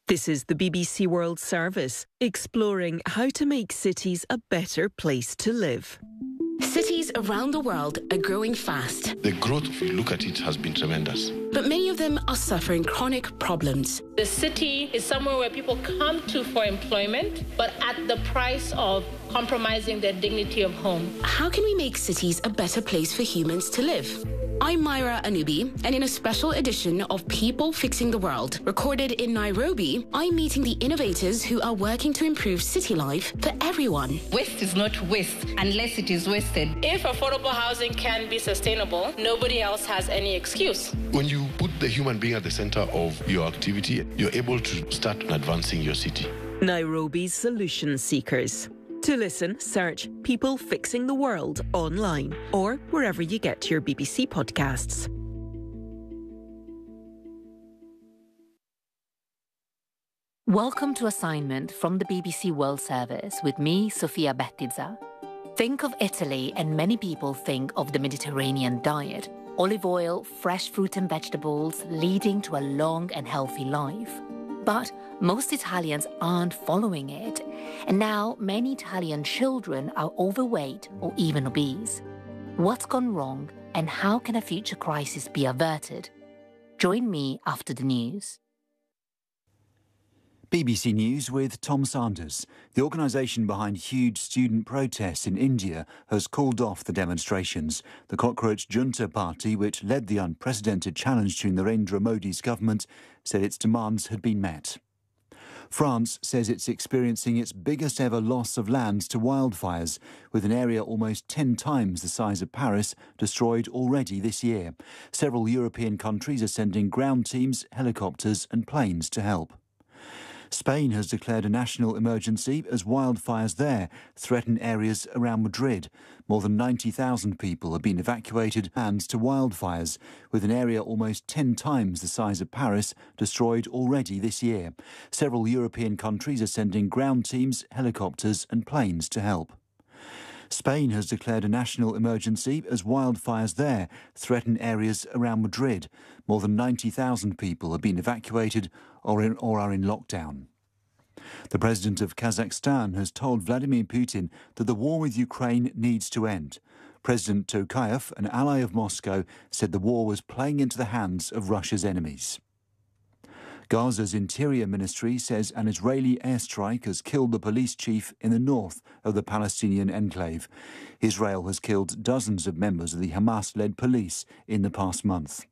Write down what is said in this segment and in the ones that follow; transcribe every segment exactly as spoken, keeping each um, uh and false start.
This is the B B C World Service, exploring how to make cities a better place to live. Cities around the world are growing fast. The growth, if you look at it, has been tremendous. But many of them are suffering chronic problems. The city is somewhere where people come to for employment, but at the price of compromising their dignity of home. How can we make cities a better place for humans to live? I'm Myra Anubi, and in a special edition of People Fixing the World, recorded in Nairobi, I'm meeting the innovators who are working to improve city life for everyone. Waste is not waste unless it is wasted. If affordable housing can be sustainable, nobody else has any excuse. When you put the human being at the center of your activity, you're able to start advancing your city. Nairobi's Solution Seekers. To listen, search People Fixing the World online or wherever you get your B B C podcasts. Welcome to Assignment from the B B C World Service with me, Sofia Bettiza. Think of Italy and many people think of the Mediterranean diet. Olive oil, fresh fruit and vegetables, leading to a long and healthy life. But most Italians aren't following it. And now many Italian children are overweight or even obese. What's gone wrong and how can a future crisis be averted? Join me after the news. B B C News with Tom Sanders. The organisation behind huge student protests in India has called off the demonstrations. The Cockroach Junta Party, which led the unprecedented challenge to Narendra Modi's government, said its demands had been met. France says it's experiencing its biggest ever loss of land to wildfires, with an area almost ten times the size of Paris destroyed already this year. Several European countries are sending ground teams, helicopters and planes to help. Spain has declared a national emergency as wildfires there threaten areas around Madrid. More than ninety thousand people have been evacuated hands to wildfires, with an area almost ten times the size of Paris destroyed already this year. Several European countries are sending ground teams, helicopters and planes to help. Spain has declared a national emergency as wildfires there threaten areas around Madrid. More than ninety thousand people have been evacuated or, in, or are in lockdown. The president of Kazakhstan has told Vladimir Putin that the war with Ukraine needs to end. President Tokayev, an ally of Moscow, said the war was playing into the hands of Russia's enemies. Gaza's Interior Ministry says an Israeli airstrike has killed the police chief in the north of the Palestinian enclave. Israel has killed dozens of members of the Hamas-led police in the past month.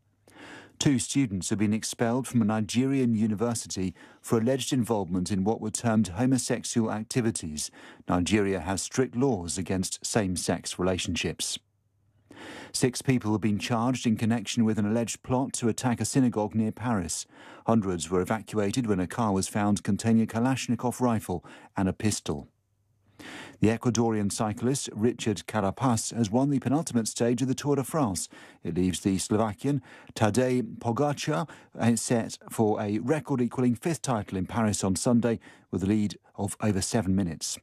Two students have been expelled from a Nigerian university for alleged involvement in what were termed homosexual activities. Nigeria has strict laws against same-sex relationships. Six people have been charged in connection with an alleged plot to attack a synagogue near Paris. Hundreds were evacuated when a car was found containing a Kalashnikov rifle and a pistol. The Ecuadorian cyclist Richard Carapaz has won the penultimate stage of the Tour de France. It leaves the Slovakian Tadej Pogačar set for a record-equalling fifth title in Paris on Sunday with a lead of over seven minutes.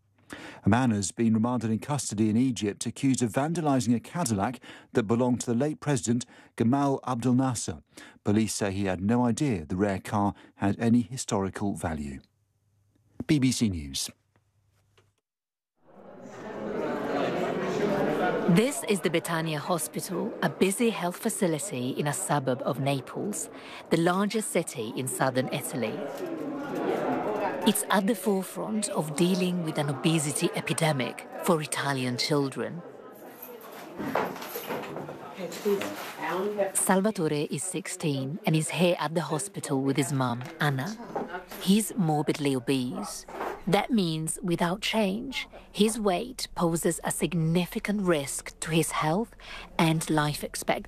A man has been remanded in custody in Egypt accused of vandalising a Cadillac that belonged to the late President Gamal Abdel Nasser. Police say he had no idea the rare car had any historical value. B B C News. This is the Betania Hospital, a busy health facility in a suburb of Naples, the largest city in southern Italy. It's at the forefront of dealing with an obesity epidemic for Italian children. Salvatore is sixteen and is here at the hospital with his mum, Anna. He's morbidly obese. That means without change, his weight poses a significant risk to his health and life expectancy.